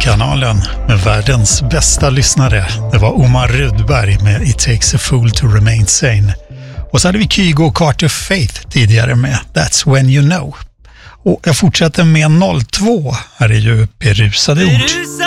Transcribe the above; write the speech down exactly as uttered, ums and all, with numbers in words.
kanalen med världens bästa lyssnare. Det var Omar Rudberg med It Takes a Fool to Remain Sane. Och så hade vi Kygo och Carter Faith tidigare med That's When You Know. Och jag fortsätter med noll två. Här är ju berusade ord.